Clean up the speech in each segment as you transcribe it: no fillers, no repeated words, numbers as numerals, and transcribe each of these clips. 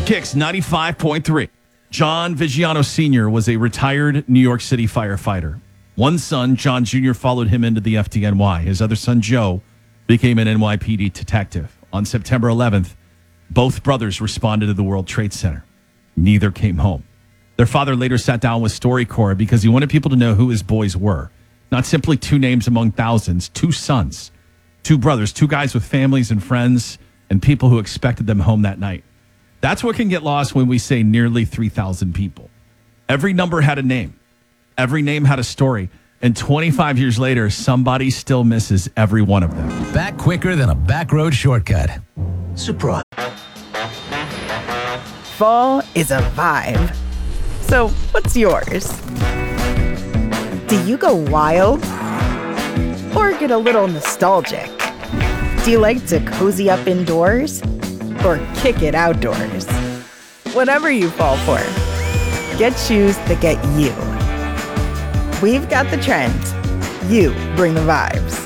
Kicks 95.3. John Vigiano Sr. was a retired New York City firefighter. One son, John Jr., followed him into the FDNY. His other son, Joe, became an NYPD detective. On September 11th, both brothers responded to the World Trade Center. Neither came home. Their father later sat down with StoryCorps because he wanted people to know who his boys were. Not simply two names among thousands, two sons, two brothers, two guys with families and friends and people who expected them home that night. That's what can get lost when we say nearly 3,000 people. Every number had a name. Every name had a story. And 25 years later, somebody still misses every one of them. Back quicker than a back road shortcut. Surprise. Fall is a vibe. So, what's yours? Do you go wild? Or get a little nostalgic? Do you like to cozy up indoors? Or kick it outdoors? Whatever you fall for, get shoes that get you. We've got the trends. You bring the vibes.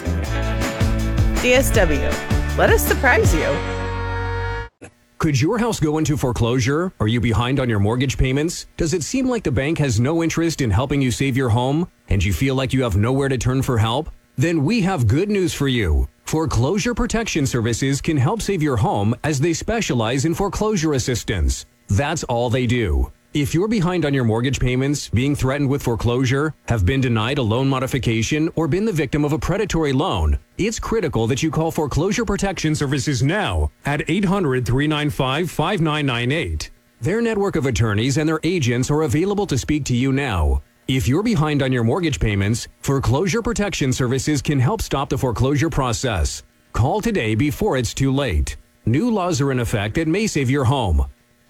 DSW, let us surprise you. Could your house go into foreclosure? Are you behind on your mortgage payments? Does it seem like the bank has no interest in helping you save your home? And you feel like you have nowhere to turn for help? Then we have good news for you. Foreclosure Protection Services can help save your home as they specialize in foreclosure assistance. That's all they do. If you're behind on your mortgage payments, being threatened with foreclosure, have been denied a loan modification, or been the victim of a predatory loan, it's critical that you call Foreclosure Protection Services now at 800-395-5998. Their network of attorneys and their agents are available to speak to you now. If you're behind on your mortgage payments, Foreclosure Protection Services can help stop the foreclosure process. Call today before it's too late. New laws are in effect that may save your home.